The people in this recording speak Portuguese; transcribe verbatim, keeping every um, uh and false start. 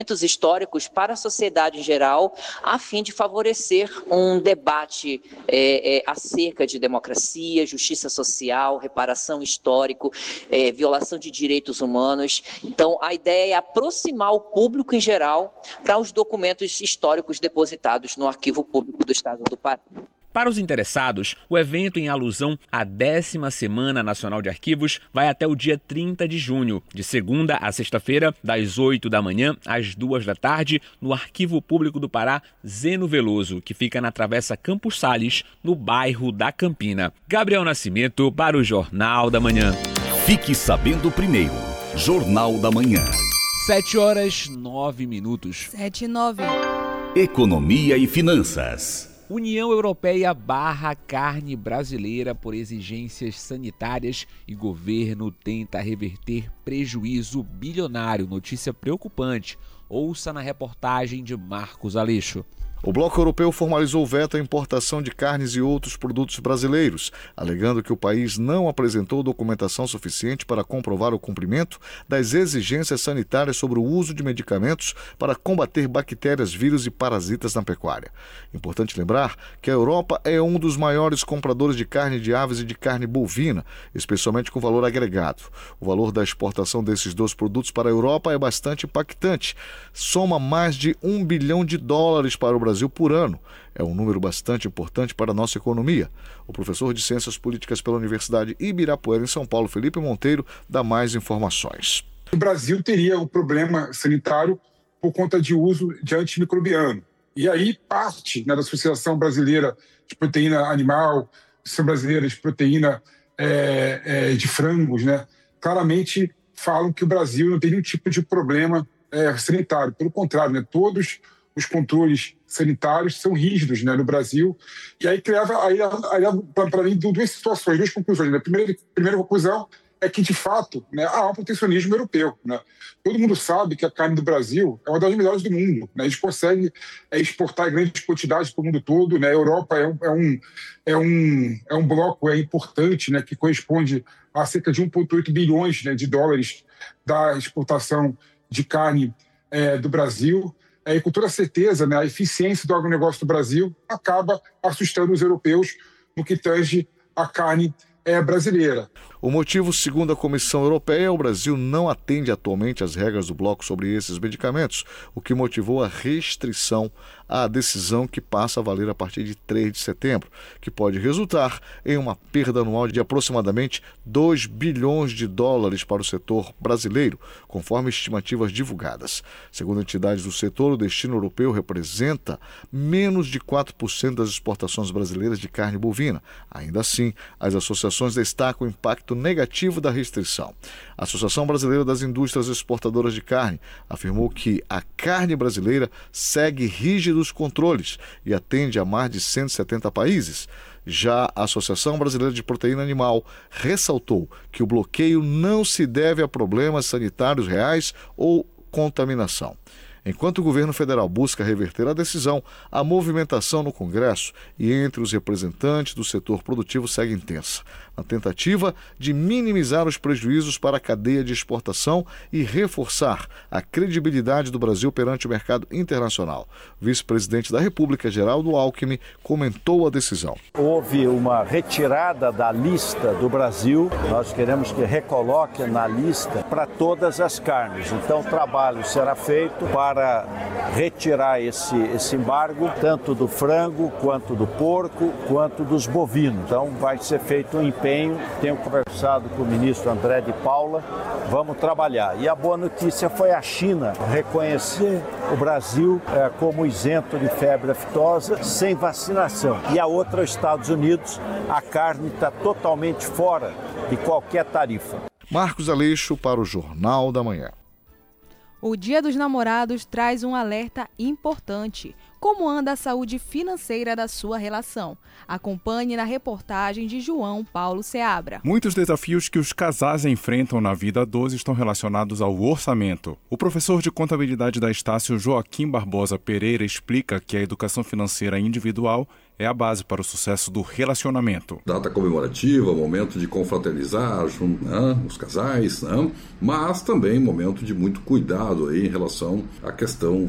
históricos para a sociedade em geral, a fim de favorecer um debate é, é, acerca de democracia, justiça social, reparação histórico, é, violação de direitos humanos. Então, a ideia é aproximar o público em geral para os documentos históricos depositados no Arquivo Público do Estado do Pará. Para os interessados, o evento em alusão à décima Semana Nacional de Arquivos vai até o dia trinta de junho, de segunda a sexta-feira, das oito da manhã às duas da tarde, no Arquivo Público do Pará, Zeno Veloso, que fica na Travessa Campos Sales, no bairro da Campina. Gabriel Nascimento para o Jornal da Manhã. Fique sabendo primeiro. Jornal da Manhã. Sete horas, nove minutos. Sete e nove. Economia e finanças. União Europeia barra carne brasileira por exigências sanitárias e governo tenta reverter prejuízo bilionário. Notícia preocupante. Ouça na reportagem de Marcos Aleixo. O bloco europeu formalizou o veto à importação de carnes e outros produtos brasileiros, alegando que o país não apresentou documentação suficiente para comprovar o cumprimento das exigências sanitárias sobre o uso de medicamentos para combater bactérias, vírus e parasitas na pecuária. Importante lembrar que a Europa é um dos maiores compradores de carne de aves e de carne bovina, especialmente com valor agregado. O valor da exportação desses dois produtos para a Europa é bastante impactante. Soma mais de um bilhão de dólares para o Brasil. Brasil por ano. É um número bastante importante para a nossa economia. O professor de Ciências Políticas pela Universidade Ibirapuera, em São Paulo, Felipe Monteiro, dá mais informações. O Brasil teria um problema sanitário por conta de uso de antimicrobiano. E aí parte, né, da Associação Brasileira de Proteína Animal, Associação Brasileira de Proteína é, é, de Frangos, né, claramente falam que o Brasil não tem nenhum tipo de problema é, sanitário. Pelo contrário, né, todos os controles sanitários são rígidos, né, no Brasil. E aí leva, aí, aí, para mim, duas situações, duas conclusões. Né? A primeira, a primeira conclusão é que, de fato, né, há um protecionismo europeu. Né? Todo mundo sabe que a carne do Brasil é uma das melhores do mundo. Né? A gente consegue é, exportar em grandes quantidades para o mundo todo. Né? A Europa é um, é um, é um, é um bloco é, importante, né, que corresponde a cerca de um vírgula oito bilhões, né, de dólares da exportação de carne é, do Brasil. É, e com toda certeza, né, a eficiência do agronegócio do Brasil acaba assustando os europeus no que tange a carne é, brasileira. O motivo, segundo a Comissão Europeia, o Brasil não atende atualmente às regras do bloco sobre esses medicamentos, o que motivou a restrição à decisão que passa a valer a partir de três de setembro, que pode resultar em uma perda anual de aproximadamente dois bilhões de dólares para o setor brasileiro, conforme estimativas divulgadas. Segundo entidades do setor, o destino europeu representa menos de quatro por cento das exportações brasileiras de carne bovina. Ainda assim, as associações destacam o impacto negativo da restrição. A Associação Brasileira das Indústrias Exportadoras de Carne afirmou que a carne brasileira segue rígidos controles e atende a mais de cento e setenta países. Já a Associação Brasileira de Proteína Animal ressaltou que o bloqueio não se deve a problemas sanitários reais ou contaminação. Enquanto o governo federal busca reverter a decisão, a movimentação no Congresso e entre os representantes do setor produtivo segue intensa, na tentativa de minimizar os prejuízos para a cadeia de exportação e reforçar a credibilidade do Brasil perante o mercado internacional. O vice-presidente da República, Geraldo Alckmin, comentou a decisão. Houve uma retirada da lista do Brasil. Nós queremos que recoloque na lista para todas as carnes. Então o trabalho será feito para para retirar esse, esse embargo, tanto do frango, quanto do porco, quanto dos bovinos. Então vai ser feito um empenho, tenho conversado com o ministro André de Paula, vamos trabalhar. E a boa notícia foi a China reconhecer o Brasil é, como isento de febre aftosa, sem vacinação. E a outra, os Estados Unidos, a carne está totalmente fora de qualquer tarifa. Marcos Aleixo para o Jornal da Manhã. O Dia dos Namorados traz um alerta importante. como anda a saúde financeira da sua relação. Acompanhe na reportagem de João Paulo Seabra. Muitos desafios que os casais enfrentam na vida a dois estão relacionados ao orçamento. O professor de contabilidade da Estácio, Joaquim Barbosa Pereira, explica que a educação financeira individual é a base para o sucesso do relacionamento. Data comemorativa, momento de confraternizar né, os casais, né, mas também momento de muito cuidado aí em relação à questão